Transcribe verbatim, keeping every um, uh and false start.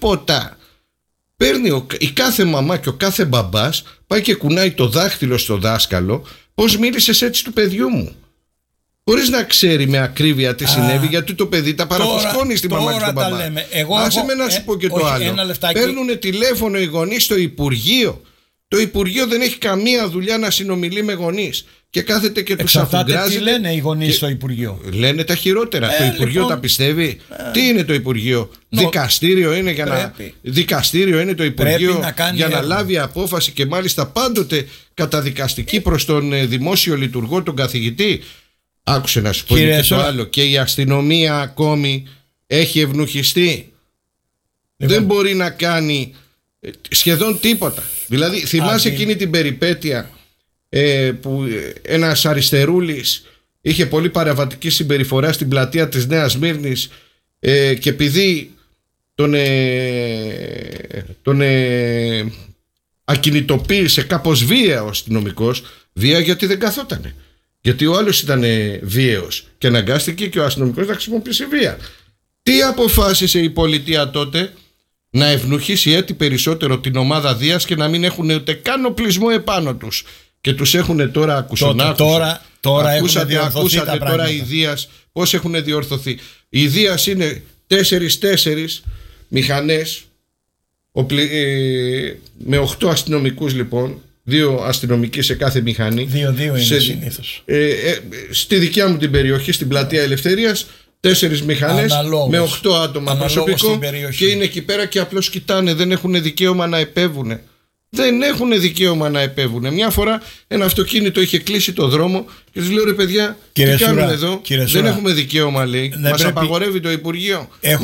τίποτα. Παίρνει ο, η κάθε μαμά και ο κάθε μπαμπάς πάει και κουνάει το δάχτυλο στο δάσκαλο. Πώς μίλησες έτσι του παιδιού μου, χωρίς να ξέρει με ακρίβεια τι συνέβη, γιατί το παιδί τα παραφουσκώνει στη μαμά και στον μπαμπά. Άσε με να σου πω και το άλλο. Παίρνουν τηλέφωνο οι γονείς στο Υπουργείο. Το Υπουργείο δεν έχει καμία δουλειά να συνομιλεί με γονείς και κάθεται και τους αφουγκράζει. Τι λένε οι γονείς και... στο Υπουργείο? Λένε τα χειρότερα. Ε, το Υπουργείο λοιπόν... τα πιστεύει. Ε... Τι είναι το Υπουργείο? Νο... Δικαστήριο είναι για να... Δικαστήριο είναι το Υπουργείο να για να λάβει απόφαση, και μάλιστα πάντοτε καταδικαστική προς τον δημόσιο λειτουργό, τον καθηγητή. Άκουσε να σου πω και το άλλο. Και η αστυνομία ακόμη έχει ευνουχιστεί. Λοιπόν. Δεν μπορεί να κάνει σχεδόν τίποτα. Δηλαδή θυμάσαι Α, εκείνη την περιπέτεια ε, που ένας αριστερούλης είχε πολύ παραβατική συμπεριφορά στην πλατεία της Νέας Σμύρνης, ε, και επειδή τον, ε, τον ε, ακινητοποίησε κάπως βία ο αστυνομικός, βία γιατί δεν καθότανε, γιατί ο άλλος ήταν βίαιος και αναγκάστηκε και ο αστυνομικός να χρησιμοποιήσει βία. Τι αποφάσισε η πολιτεία τότε? Να ευνουχίσει έτσι περισσότερο την ομάδα Δίας και να μην έχουν ούτε καν οπλισμό επάνω τους. Και τους έχουν τώρα ακουσονάκους. Τώρα, τώρα ακούσατε, ακούσατε τώρα πράγματα. Οι Δίας πώς έχουν διορθωθεί. Οι Δίας είναι τέσσερις-τέσσερις μηχανές, οπλι, ε, με οκτώ αστυνομικούς λοιπόν. Δύο αστυνομικοί σε κάθε μηχανή. Δύο-δύο είναι συνήθως. Ε, ε, στη δικιά μου την περιοχή, στην Πλατεία Ελευθερίας, τέσσερις μηχανές με οκτώ άτομα προσωπικό, και είναι εκεί πέρα και απλώς κοιτάνε. Δεν έχουν δικαίωμα να επέβουν. Δεν έχουν δικαίωμα να επέβουν. Μια φορά ένα αυτοκίνητο είχε κλείσει το δρόμο και τους λέω: ρε παιδιά, κύριε τι κάνουν εδώ? Δεν έχουμε δικαίωμα, λέει. Μας πρέπει... απαγορεύει το Υπουργείο.